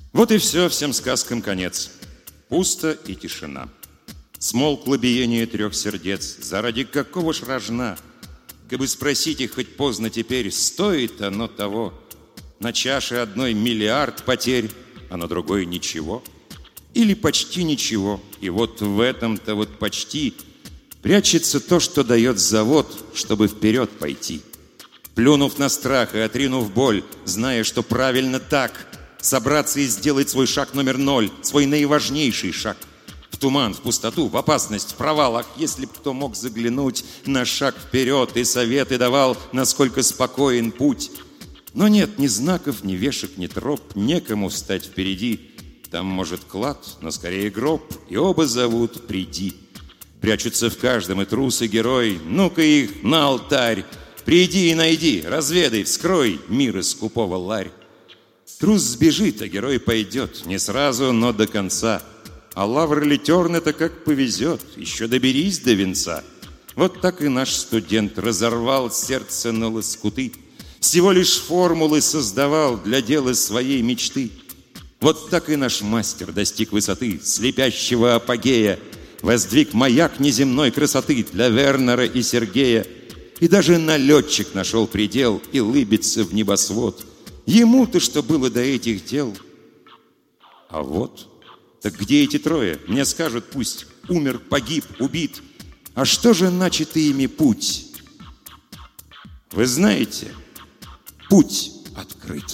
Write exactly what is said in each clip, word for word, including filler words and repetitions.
Вот и все, всем сказкам конец. Пусто и тишина. Смолкло биение трех сердец. Заради какого ж рожна? Кабы спросить их хоть поздно теперь, стоит оно того? На чаше одной миллиард потерь, а на другой ничего. Или почти ничего. И вот в этом-то вот почти прячется то, что дает завод, чтобы вперед пойти. Плюнув на страх и отринув боль, зная, что правильно так, собраться и сделать свой шаг номер ноль, свой наиважнейший шаг. В туман, в пустоту, в опасность, в провал. Ах, если б кто мог заглянуть на шаг вперед и советы давал, насколько спокоен путь. Но нет ни знаков, ни вешек, ни троп, некому встать впереди. Там, может, клад, но скорее гроб, и оба зовут «приди». Прячутся в каждом и трус, и герой. Ну-ка их на алтарь. Приди и найди, разведай, вскрой мира скупого ларь. Трус сбежит, а герой пойдет. Не сразу, но до конца. А лавр летерн — это как повезет. Еще доберись до венца. Вот так и наш студент разорвал сердце на лоскуты. Всего лишь формулы создавал для дела своей мечты. Вот так и наш мастер достиг высоты слепящего апогея. Воздвиг маяк неземной красоты для Вернера и Сергея. И даже налетчик нашел предел и лыбится в небосвод. Ему-то что было до этих дел? А вот, так где эти трое? Мне скажут, пусть умер, погиб, убит. А что же начатый ими путь? Вы знаете, путь открыт.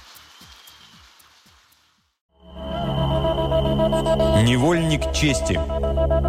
Невольник чести.